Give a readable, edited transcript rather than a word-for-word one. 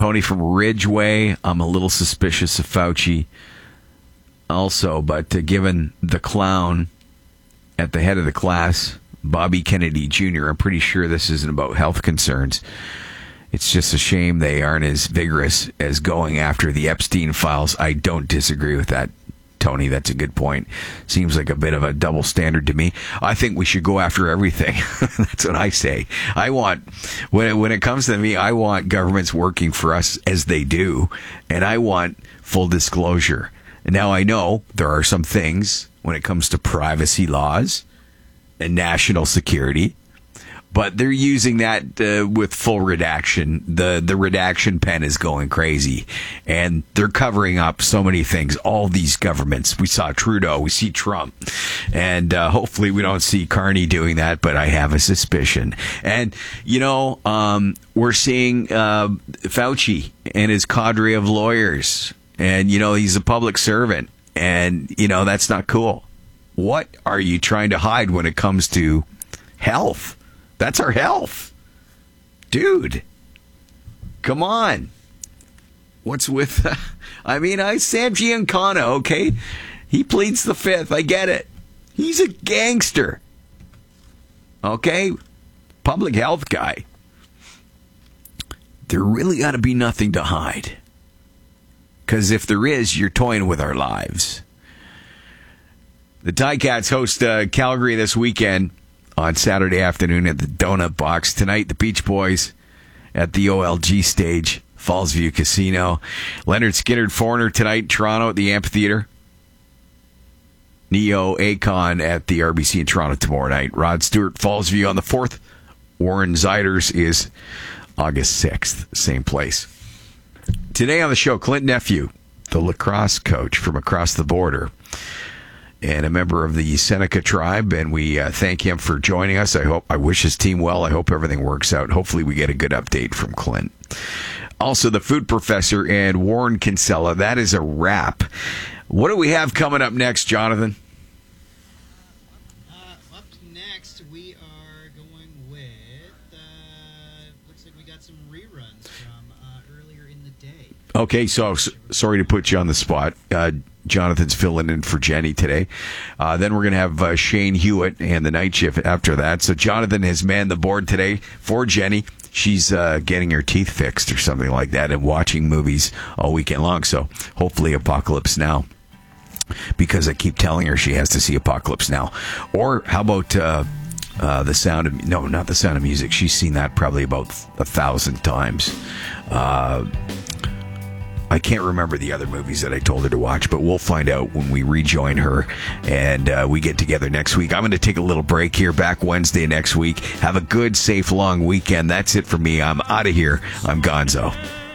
Tony from Ridgeway. I'm a little suspicious of Fauci also, but given the clown at the head of the class, Bobby Kennedy Jr., I'm pretty sure this isn't about health concerns. It's just a shame they aren't as vigorous as going after the Epstein files. I don't disagree with that, Tony. That's a good point. Seems like a bit of a double standard to me. I think we should go after everything. That's what I say. I want, when it comes to me, I want governments working for us as they do, and I want full disclosure. And now I know there are some things when it comes to privacy laws and national security, but they're using that with full redaction. The redaction pen is going crazy, and they're covering up so many things. All these governments. We saw Trudeau. We see Trump. And hopefully we don't see Carney doing that, but I have a suspicion. And, we're seeing Fauci and his cadre of lawyers. And, he's a public servant. And, that's not cool. What are you trying to hide when it comes to health? That's our health. Dude, come on. What's with... Sam Giancana, okay? He pleads the fifth. I get it. He's a gangster. Okay? Public health guy. There really ought to be nothing to hide. Because if there is, you're toying with our lives. The Ticats host Calgary this weekend on Saturday afternoon at the Donut Box. Tonight, the Beach Boys at the OLG stage, Fallsview Casino. Leonard Skinner Foreigner tonight, Toronto at the Amphitheater. Neo Akon at the RBC in Toronto tomorrow night. Rod Stewart, Fallsview on the 4th. Warren Ziders is August 6th, same place. Today on the show, Clint Nephew, the lacrosse coach from across the border, and a member of the Seneca tribe, and we thank him for joining us. I wish his team well. I hope everything works out. Hopefully we get a good update from Clint. Also, the food professor and Warren Kinsella. That is a wrap. What do we have coming up next, Jonathan? Up next, we are going with, looks like we got some reruns from earlier in the day. Okay, so sorry to put you on the spot. Jonathan's filling in for Jenny today. Then we're going to have Shane Hewitt and the night shift after that. So Jonathan has manned the board today for Jenny. She's getting her teeth fixed or something like that and watching movies all weekend long. So hopefully Apocalypse Now, because I keep telling her she has to see Apocalypse Now. Or how about The Sound of... No, not The Sound of Music. She's seen that probably about 1,000 times. I can't remember the other movies that I told her to watch, but we'll find out when we rejoin her and we get together next week. I'm going to take a little break here, back Wednesday next week. Have a good, safe, long weekend. That's it for me. I'm out of here. I'm Gonzo.